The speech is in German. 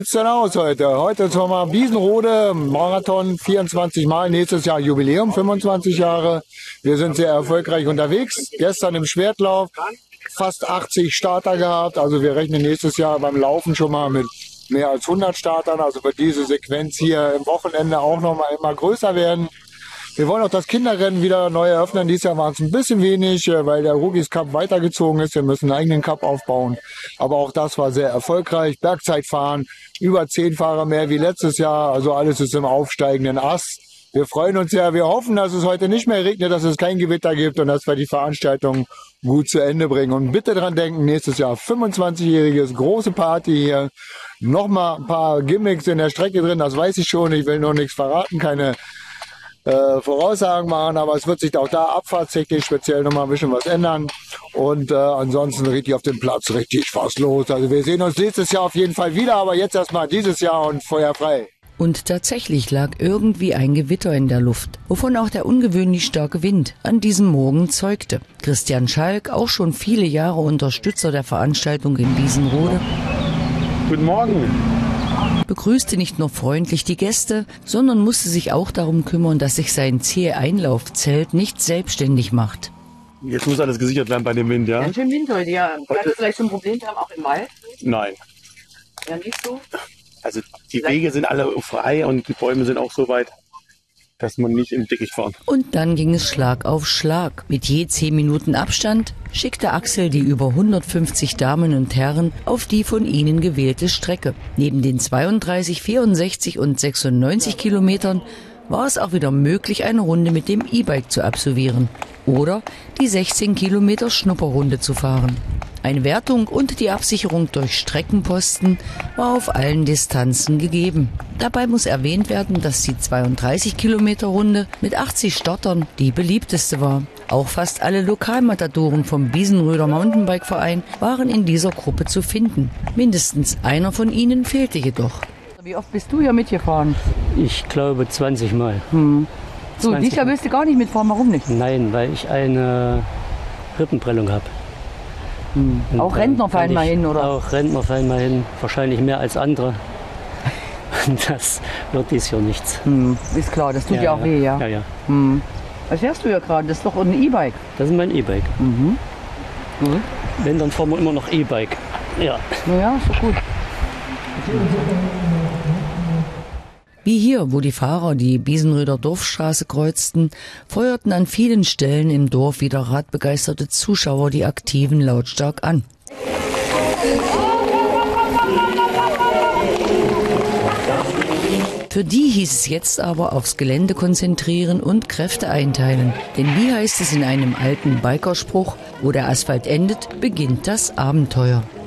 Sieht's denn aus heute? Heute ist nochmal Biesenrode, Marathon, 24 Mal, nächstes Jahr Jubiläum, 25 Jahre. Wir sind sehr erfolgreich unterwegs. Gestern im Schwertlauf fast 80 Starter gehabt. Also wir rechnen nächstes Jahr beim Laufen schon mal mit mehr als 100 Startern. Also wird diese Sequenz hier im Wochenende auch nochmal immer größer werden. Wir wollen auch das Kinderrennen wieder neu eröffnen. Dieses Jahr waren es ein bisschen wenig, weil der Rookies Cup weitergezogen ist. Wir müssen einen eigenen Cup aufbauen. Aber auch das war sehr erfolgreich. Bergzeitfahren, über 10 Fahrer mehr wie letztes Jahr. Also alles ist im aufsteigenden Ast. Wir freuen uns ja. Wir hoffen, dass es heute nicht mehr regnet, dass es kein Gewitter gibt und dass wir die Veranstaltung gut zu Ende bringen. Und bitte dran denken, nächstes Jahr 25-jähriges, große Party hier. Nochmal ein paar Gimmicks in der Strecke drin, das weiß ich schon. Ich will noch nichts verraten, keine Voraussagen machen, aber es wird sich auch da abfahrtstechnisch speziell nochmal ein bisschen was ändern und ansonsten richtig auf dem Platz richtig was los. Also wir sehen uns nächstes Jahr auf jeden Fall wieder, aber jetzt erstmal dieses Jahr und Feuer frei. Und tatsächlich lag irgendwie ein Gewitter in der Luft, wovon auch der ungewöhnlich starke Wind an diesem Morgen zeugte. Christian Schalk, auch schon viele Jahre Unterstützer der Veranstaltung in Biesenrode, guten Morgen, begrüßte nicht nur freundlich die Gäste, sondern musste sich auch darum kümmern, dass sich sein zähe Einlaufzelt nicht selbstständig macht. Jetzt muss alles gesichert werden bei dem Wind, ja? Ganz schön Wind heute, ja. Hat das vielleicht so ein Problem, wir haben auch im Wald? Nein. Ja, nicht so? Also die Wege sind alle frei und die Bäume sind auch so weit, dass man nicht im Dickicht fahren. Und dann ging es Schlag auf Schlag. Mit je 10 Minuten Abstand schickte Axel die über 150 Damen und Herren auf die von ihnen gewählte Strecke. Neben den 32, 64 und 96 Kilometern war es auch wieder möglich, eine Runde mit dem E-Bike zu absolvieren oder die 16 Kilometer Schnupperrunde zu fahren. Eine Wertung und die Absicherung durch Streckenposten war auf allen Distanzen gegeben. Dabei muss erwähnt werden, dass die 32 Kilometer Runde mit 80 Startern die beliebteste war. Auch fast alle Lokalmatadoren vom Biesenröder Mountainbike-Verein waren in dieser Gruppe zu finden. Mindestens einer von ihnen fehlte jedoch. Wie oft bist du hier mitgefahren? Ich glaube 20 Mal. So, 20 dieses Jahr willst du gar nicht mitfahren, warum nicht? Nein, weil ich eine Rippenprellung habe. Auch Rentner fallen mal hin, oder? Auch Rentner fallen mal hin, wahrscheinlich mehr als andere. Das wird dies Jahr nichts. Ist klar, das tut ja auch weh, ja? Ja, ja. Was fährst du hier gerade? Das ist doch ein E-Bike. Das ist mein E-Bike. Gut. Wenn, dann fahren wir immer noch E-Bike. Ja. Naja, ist doch gut. Wie hier, wo die Fahrer die Biesenröder Dorfstraße kreuzten, feuerten an vielen Stellen im Dorf wieder radbegeisterte Zuschauer die Aktiven lautstark an. Für die hieß es jetzt aber aufs Gelände konzentrieren und Kräfte einteilen. Denn wie heißt es in einem alten Bikerspruch, wo der Asphalt endet, beginnt das Abenteuer.